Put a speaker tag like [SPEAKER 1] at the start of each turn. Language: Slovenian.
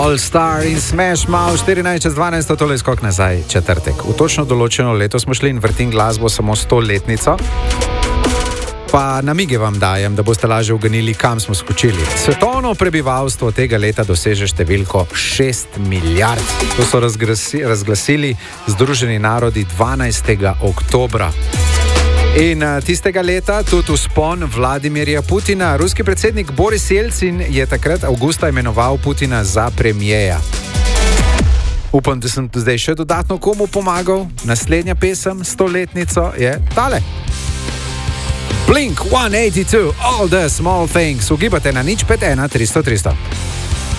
[SPEAKER 1] All Star in Smash Mouth 14:12, tole je skok nazaj, četrtek. V točno določeno leto smo šli in vrtim glasbo samo 100-letnico. Pa namige vam dajem, da boste lažje uganili, kam smo skočili. Svetovno prebivalstvo tega leta doseže številko 6 milijard. To so razglasili Združeni narodi 12. oktobra. In tistega leta tudi vzpon Vladimirja Putina. Ruski predsednik Boris Jelcin je takrat avgusta imenoval Putina za premijeja. Upam, da sem zdaj še dodatno komu pomagal. Naslednja pesem, 100-letnico, je tale. Blink 182, All the Small Things. Ugibate na 051 300 300.